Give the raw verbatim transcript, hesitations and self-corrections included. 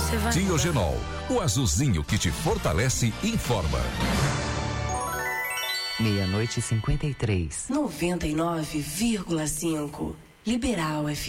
Diogenol, o azulzinho que te fortalece, informa. Meia-noite e cinquenta e três. noventa e nove vírgula cinco. Liberal F M.